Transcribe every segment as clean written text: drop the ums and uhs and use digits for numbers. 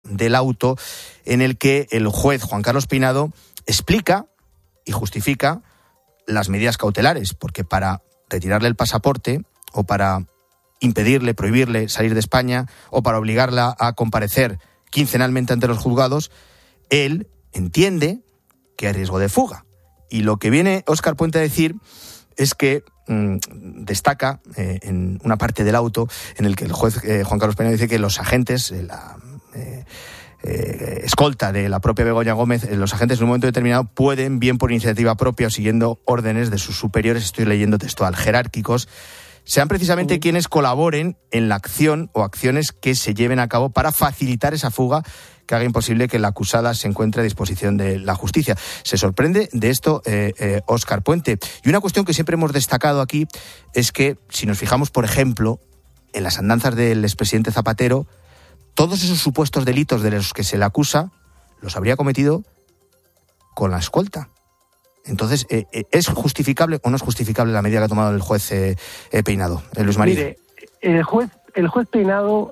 del auto en el que el juez Juan Carlos Peinado explica y justifica las medidas cautelares, porque para retirarle el pasaporte o para impedirle, prohibirle salir de España o para obligarla a comparecer quincenalmente ante los juzgados, él entiende que hay riesgo de fuga. Y lo que viene Óscar Puente a decir es que destaca en una parte del auto en el que el juez Juan Carlos Peinado dice que los agentes, la escolta de la propia Begoña Gómez, los agentes en un momento determinado pueden, bien por iniciativa propia o siguiendo órdenes de sus superiores, estoy leyendo textual, jerárquicos, sean precisamente quienes colaboren en la acción o acciones que se lleven a cabo para facilitar esa fuga que haga imposible que la acusada se encuentre a disposición de la justicia. Se sorprende de esto Óscar Puente. Y una cuestión que siempre hemos destacado aquí es que, si nos fijamos, por ejemplo, en las andanzas del expresidente Zapatero, todos esos supuestos delitos de los que se le acusa los habría cometido con la escolta. Entonces, ¿es justificable o no es justificable la medida que ha tomado el juez Peinado? Luis María. Mire, el juez Peinado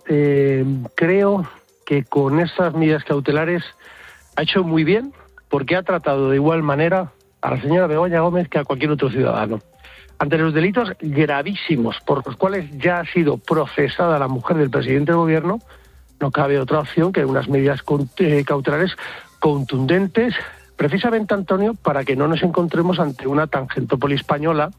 creo que con estas medidas cautelares ha hecho muy bien, porque ha tratado de igual manera a la señora Begoña Gómez que a cualquier otro ciudadano. Ante los delitos gravísimos por los cuales ya ha sido procesada la mujer del presidente del gobierno, no cabe otra opción que unas medidas cautelares contundentes, precisamente, Antonio, para que no nos encontremos ante una tangentopoli española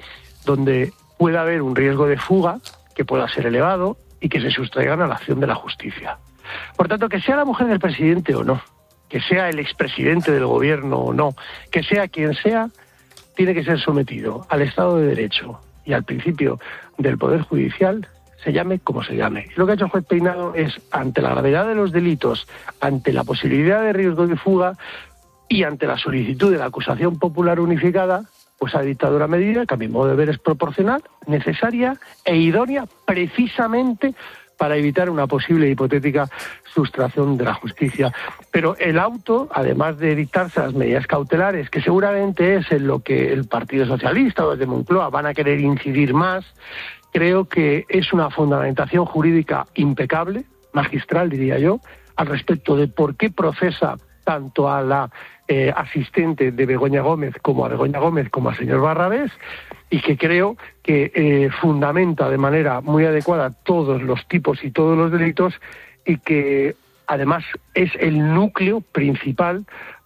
donde pueda haber un riesgo de fuga que pueda ser elevado y que se sustraigan a la acción de la justicia. Por tanto, que sea la mujer del presidente o no, que sea el expresidente del gobierno o no, que sea quien sea, tiene que ser sometido al Estado de Derecho y al principio del Poder Judicial, se llame como se llame. Lo que ha hecho el juez Peinado es, ante la gravedad de los delitos, ante la posibilidad de riesgo de fuga y ante la solicitud de la acusación popular unificada, pues ha dictado una medida que a mi modo de ver es proporcional, necesaria e idónea precisamente para evitar una posible e hipotética sustracción de la justicia. Pero el auto, además de dictarse las medidas cautelares, que seguramente es en lo que el Partido Socialista o desde Moncloa van a querer incidir más, creo que es una fundamentación jurídica impecable, magistral diría yo, al respecto de por qué procesa tanto a la asistente de Begoña Gómez como a Begoña Gómez como al señor Barrabés, y que creo que fundamenta de manera muy adecuada todos los tipos y todos los delitos, y que además es el núcleo principal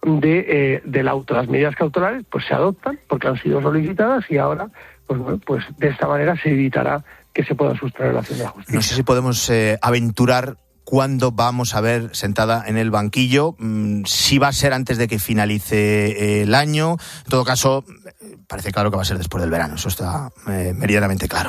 del auto. Las medidas cautelares pues se adoptan porque han sido solicitadas y ahora pues de esta manera se evitará que se pueda sustraer la acción de la justicia. No sé si podemos aventurar cuándo vamos a ver sentada en el banquillo, si va a ser antes de que finalice el año. En todo caso, parece claro que va a ser después del verano, eso está meridianamente claro.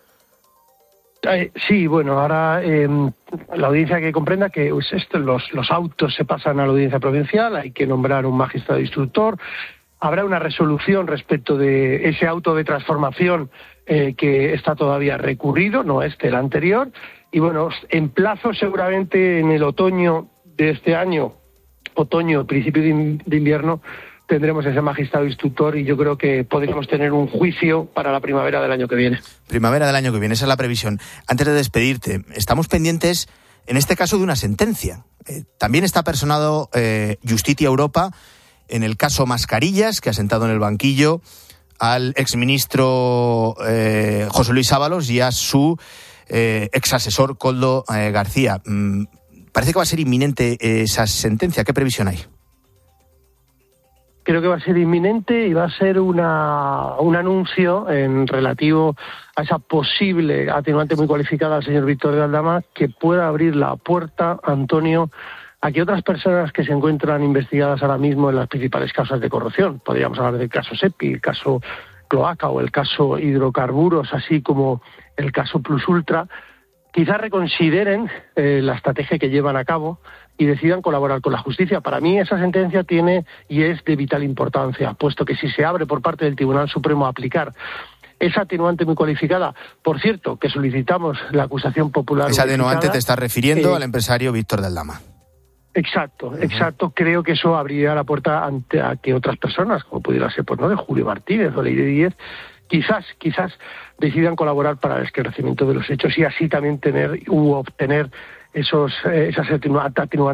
Sí, bueno, ahora la audiencia que comprenda que los autos se pasan a la audiencia provincial, hay que nombrar un magistrado instructor, habrá una resolución respecto de ese auto de transformación que está todavía recurrido, no el anterior. Y bueno, en plazo seguramente en el otoño de este año, principio de invierno, tendremos ese magistrado instructor y yo creo que podríamos tener un juicio para la primavera del año que viene. Primavera del año que viene, esa es la previsión. Antes de despedirte, estamos pendientes, en este caso, de una sentencia. También está personado Justitia Europa en el caso Mascarillas, que ha sentado en el banquillo al exministro José Luis Ábalos y a su exasesor Koldo García. Parece que va a ser inminente esa sentencia. ¿Qué previsión hay? Creo que va a ser inminente y va a ser un anuncio en relativo a esa posible atenuante muy cualificada al señor Víctor de Aldama, que pueda abrir la puerta, Antonio, a que otras personas que se encuentran investigadas ahora mismo en las principales causas de corrupción, podríamos hablar del caso SEPI, el caso Cloaca o el caso Hidrocarburos, así como el caso Plus Ultra, quizás reconsideren la estrategia que llevan a cabo y decidan colaborar con la justicia. Para mí esa sentencia tiene y es de vital importancia, puesto que si se abre por parte del Tribunal Supremo a aplicar esa atenuante muy cualificada, por cierto, que solicitamos la acusación popular. Esa atenuante te estás refiriendo al empresario Víctor de Aldama. Exacto. Creo que eso abriría la puerta a que otras personas, como pudiera ser de Julio Martínez o Leire Díez, quizás decidan colaborar para el esclarecimiento de los hechos y así también obtener esas atenuantes